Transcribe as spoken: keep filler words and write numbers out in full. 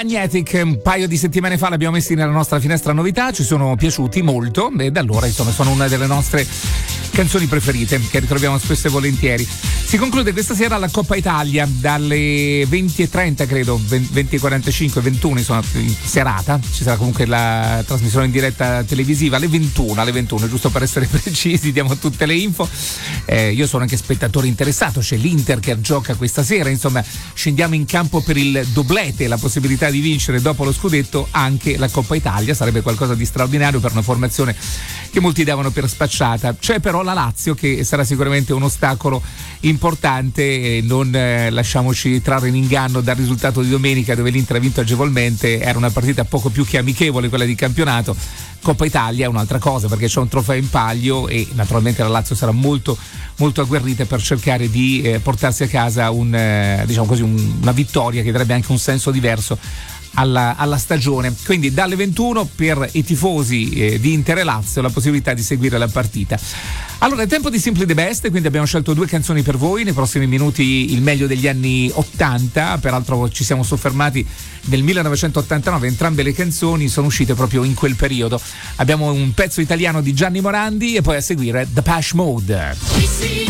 Magnetic, un paio di settimane fa l'abbiamo messi nella nostra finestra novità, ci sono piaciuti molto e da allora insomma sono una delle nostre canzoni preferite che ritroviamo spesso e volentieri. Si conclude questa sera la Coppa Italia dalle venti e trenta credo, venti e quarantacinque, ventuno insomma in serata, ci sarà comunque la trasmissione in diretta televisiva alle ventuno, alle ventuno giusto per essere precisi, diamo tutte le info. Eh, io sono anche spettatore interessato, c'è l'Inter che gioca questa sera, insomma scendiamo in campo per il doblete, la possibilità di vincere dopo lo scudetto anche la Coppa Italia, sarebbe qualcosa di straordinario per una formazione che molti davano per spacciata. C'è però la Lazio che sarà sicuramente un ostacolo importante e non eh, lasciamoci trarre in inganno dal risultato di domenica dove l'Inter ha vinto agevolmente, era una partita poco più che amichevole quella di campionato. Coppa Italia è un'altra cosa perché c'è un trofeo in palio e naturalmente la Lazio sarà molto molto agguerrita per cercare di eh, portarsi a casa un, eh, diciamo così, un, una vittoria che darebbe anche un senso diverso Alla, alla stagione. Quindi dalle ventuno per i tifosi eh, di Inter e Lazio la possibilità di seguire la partita. Allora è tempo di Simply the Best, quindi abbiamo scelto due canzoni per voi, nei prossimi minuti il meglio degli anni ottanta, peraltro ci siamo soffermati nel millenovecentottantanove, entrambe le canzoni sono uscite proprio in quel periodo. Abbiamo un pezzo italiano di Gianni Morandi e poi a seguire Depeche Mode.